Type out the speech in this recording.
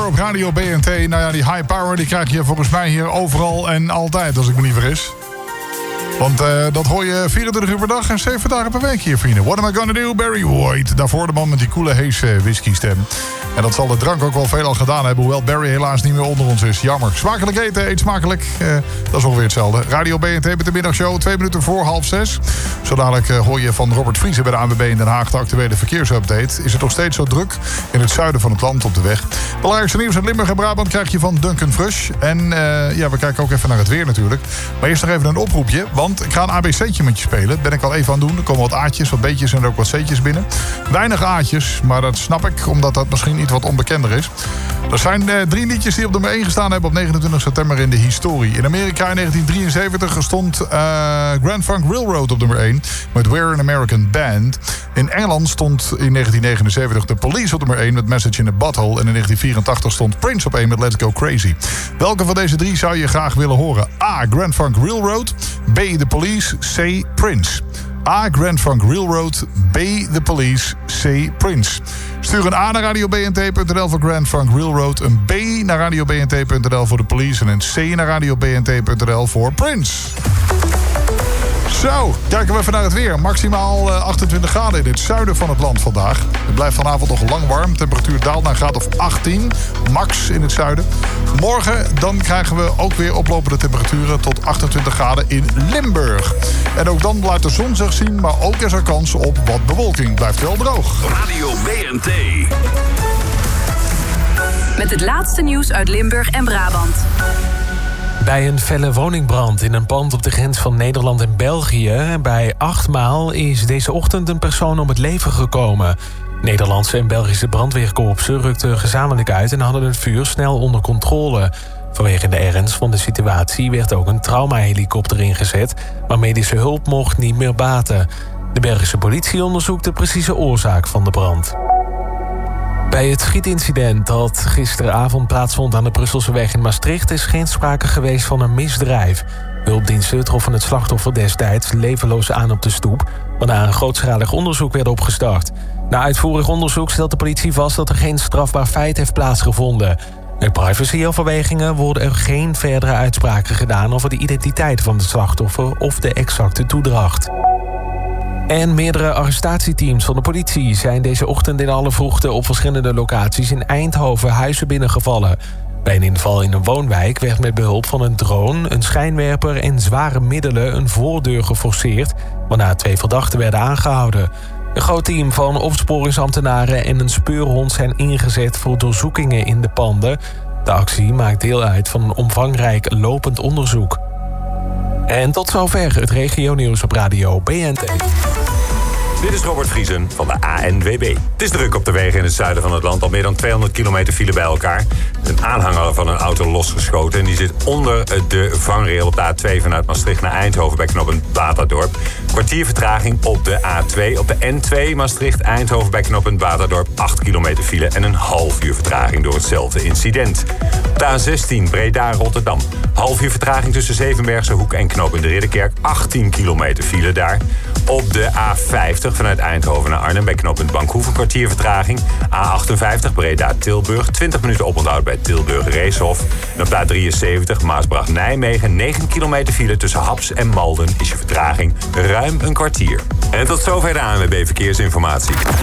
Power op Radio BNT. Nou ja, die High Power die krijg je volgens mij hier overal en altijd, als ik me niet vergis. Want dat hoor je 24 uur per dag en 7 dagen per week hier, vrienden. What am I gonna do? Barry White. Daarvoor de man met die coole heese whisky-stem. En dat zal de drank ook wel veelal gedaan hebben. Hoewel Barry helaas niet meer onder ons is. Jammer. Smakelijk eten, eet smakelijk. Dat is ongeveer hetzelfde. Radio BNT met de middagshow. 2 minuten voor 5:30. Zo dadelijk hoor je van Robert Vriezen bij de ANWB in Den Haag de actuele verkeersupdate. Is het nog steeds zo druk in het zuiden van het land op de weg? Belangrijkste nieuws uit Limburg en Brabant krijg je van Duncan Frush. En we kijken ook even naar het weer natuurlijk. Maar eerst nog even een oproepje. Want ik ga een ABC'tje met je spelen. Ben ik al even aan het doen. Er komen wat A'tjes, wat B'tjes en er ook wat C'tjes binnen. Weinig A'tjes, maar dat snap ik. Omdat dat misschien iets wat onbekender is. Er zijn 3 liedjes die op nummer 1 gestaan hebben op 29 september in de historie. In Amerika in 1973 stond Grand Funk Railroad op nummer 1 met We're an American Band. In Engeland stond in 1979 The Police op nummer 1 met Message in a Butthole. En in 1984 stond Prince op 1 met Let's Go Crazy. Welke van deze 3 zou je graag willen horen? A. Grand Funk Railroad. B. The Police. C. Prince. A. Grand Funk Railroad. B. The Police. C. Prince. Stuur een A naar radiobnt.nl voor Grand Funk Railroad. Een B naar radiobnt.nl voor The Police. En een C naar radiobnt.nl voor Prince. Zo, kijken we even naar het weer. Maximaal 28 graden in het zuiden van het land vandaag. Het blijft vanavond nog lang warm. Temperatuur daalt naar een graad of 18. Max in het zuiden. Morgen dan krijgen we ook weer oplopende temperaturen tot 28 graden in Limburg. En ook dan blijft de zon zich zien, maar ook is er kans op wat bewolking. Blijft wel droog. Radio BNT. Met het laatste nieuws uit Limburg en Brabant. Bij een felle woningbrand in een pand op de grens van Nederland en België... bij 8 maal is deze ochtend een persoon om het leven gekomen. Nederlandse en Belgische brandweerkorpsen rukten gezamenlijk uit... en hadden het vuur snel onder controle. Vanwege de ernst van de situatie werd ook een traumahelikopter ingezet... maar medische hulp mocht niet meer baten. De Belgische politie onderzoekt de precieze oorzaak van de brand. Bij het schietincident dat gisteravond plaatsvond aan de Brusselseweg in Maastricht... is geen sprake geweest van een misdrijf. Hulpdiensten troffen het slachtoffer destijds levenloos aan op de stoep... waarna een grootschalig onderzoek werd opgestart. Na uitvoerig onderzoek stelt de politie vast dat er geen strafbaar feit heeft plaatsgevonden. Uit privacyoverwegingen worden er geen verdere uitspraken gedaan... over de identiteit van het slachtoffer of de exacte toedracht. En meerdere arrestatieteams van de politie zijn deze ochtend in alle vroegte... op verschillende locaties in Eindhoven huizen binnengevallen. Bij een inval in een woonwijk werd met behulp van een drone... een schijnwerper en zware middelen een voordeur geforceerd... waarna 2 verdachten werden aangehouden. Een groot team van opsporingsambtenaren en een speurhond... zijn ingezet voor doorzoekingen in de panden. De actie maakt deel uit van een omvangrijk lopend onderzoek. En tot zover het regionieuws op Radio BNT. Dit is Robert Vriezen van de ANWB. Het is druk op de wegen in het zuiden van het land. Al meer dan 200 kilometer file bij elkaar. Een aanhanger van een auto losgeschoten. En die zit onder de vangrail op de A2 vanuit Maastricht naar Eindhoven... bij knooppunt Baterdorp. Kwartier vertraging op de A2. Op de N2 Maastricht-Eindhoven bij knooppunt Baterdorp 8 kilometer file... en een half uur vertraging door hetzelfde incident. Op de A16 Breda-Rotterdam. Half uur vertraging tussen Zevenbergse Hoek en knooppunt de Ridderkerk. 18 kilometer file daar. Op de A50 vanuit Eindhoven naar Arnhem bij knooppunt Bankhoef een kwartier vertraging. A58 Breda-Tilburg, 20 minuten oponthoud bij Tilburg-Reeshof. En op de A73 Maasbracht-Nijmegen, 9 kilometer file tussen Haps en Malden is je vertraging ruim een kwartier. En tot zover de ANWB Verkeersinformatie.